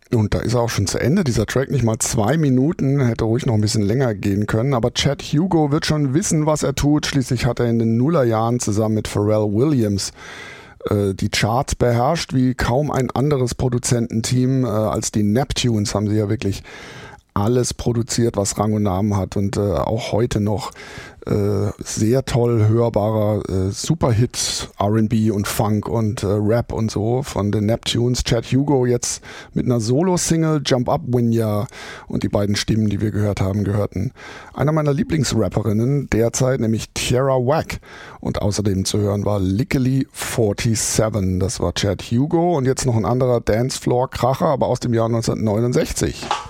Und da ist er auch schon zu Ende, dieser Track, nicht mal 2 Minuten, hätte ruhig noch ein bisschen länger gehen können, aber Chad Hugo wird schon wissen, was er tut. Schließlich hat er in den Nullerjahren zusammen mit Pharrell Williams die Charts beherrscht, wie kaum ein anderes Produzententeam. Als die Neptunes haben sie ja wirklich alles produziert, was Rang und Namen hat, und auch heute noch sehr toll hörbarer Superhit R&B und Funk und Rap und so von den Neptunes. Chad Hugo jetzt mit einer Solo-Single, Jump Up Winya, und die beiden Stimmen, die wir gehört haben, gehörten einer meiner Lieblingsrapperinnen derzeit, nämlich Tierra Whack, und außerdem zu hören war Lickily 47, das war Chad Hugo, und jetzt noch ein anderer Dancefloor-Kracher, aber aus dem Jahr 1969.